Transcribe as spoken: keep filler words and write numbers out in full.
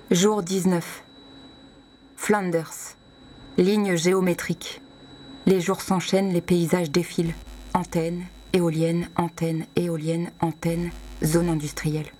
Jour dix-neuf. Flanders. Ligne géométrique. Les jours s'enchaînent, les paysages défilent. Antennes, éoliennes, antennes, éoliennes, antennes, zone industrielle.